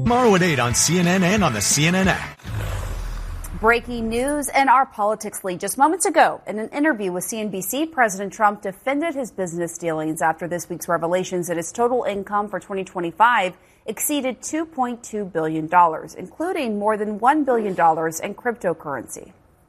Tomorrow at 8 on CNN and on the CNN app. Breaking news in our politics lead. Just moments ago, in an interview with CNBC, President Trump defended his business dealings after this week's revelations that his total income for 2025 exceeded $2.2 billion, including more than $1 billion in cryptocurrency.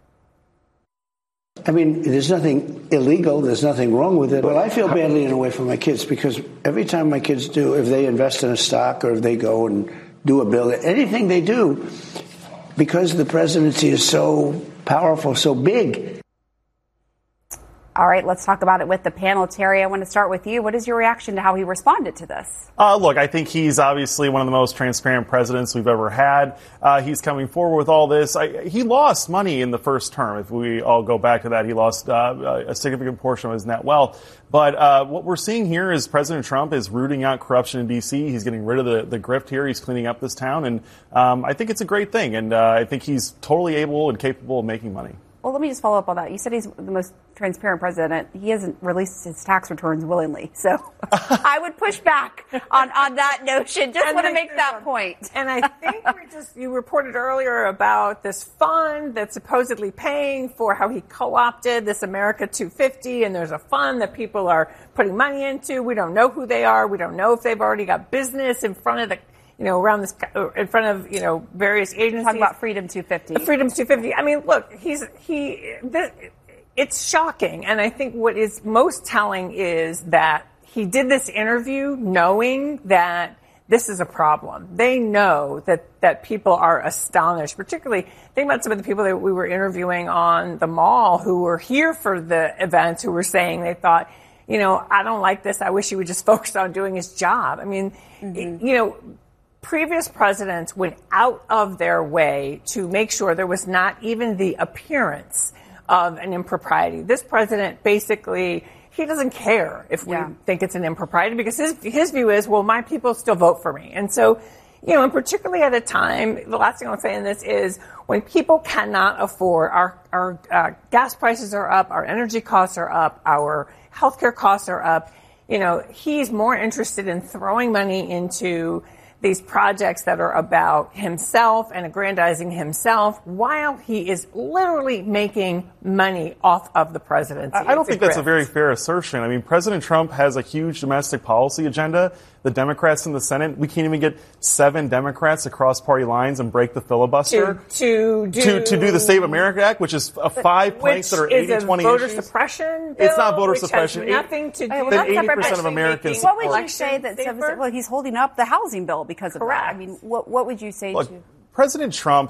I mean, there's nothing illegal. There's nothing wrong with it. Well, I feel badly in a way for my kids because every time my kids do, if they invest in a stock or if they go and do a bill, anything they do, because the presidency is so powerful, so big. All right, let's talk about it with the panel. Terry, I want to start with you. What is your reaction to how he responded to this? Look, I think he's obviously one of the most transparent presidents we've ever had. He's coming forward with all this. He lost money in the first term. If we all go back to that, he lost a significant portion of his net wealth. But what we're seeing here is President Trump is rooting out corruption in D.C. He's getting rid of the grift here. He's cleaning up this town. And I think it's a great thing. And I think he's totally able and capable of making money. Well, let me just follow up on that. You said he's the most transparent president. He hasn't released his tax returns willingly. So I would push back on that notion. Just want to make that point. And I think you reported earlier about this fund that's supposedly paying for how he co-opted this America 250. And there's a fund that people are putting money into. We don't know who they are. We don't know if they've already got business in front of the around this, in front of, various agencies. Talking about Freedom 250. Freedom 250. I mean, look, it's shocking. And I think what is most telling is that he did this interview knowing that this is a problem. They know that people are astonished, particularly think about some of the people that we were interviewing on the mall who were here for the events, who were saying they thought, I don't like this. I wish he would just focus on doing his job. I mean, previous presidents went out of their way to make sure there was not even the appearance of an impropriety. This president basically, he doesn't care if we think it's an impropriety because his view is, well, my people still vote for me. And so, and particularly at a time, the last thing I'll say in this is when people cannot afford, our gas prices are up, our energy costs are up, our healthcare costs are up, he's more interested in throwing money into these projects that are about himself and aggrandizing himself while he is literally making money off of the presidency. I don't think that's a very fair assertion. I mean, President Trump has a huge domestic policy agenda. The Democrats in the Senate, we can't even get 7 Democrats across party lines and break the filibuster to do the Save America Act, which is 5 planks that are 80-20 voter issues. suppression bill, it's not voter suppression. Has nothing to do. Then 80% of Americans. What would you say that he's holding up the housing bill because of Correct. that? I mean, what would you say to? President Trump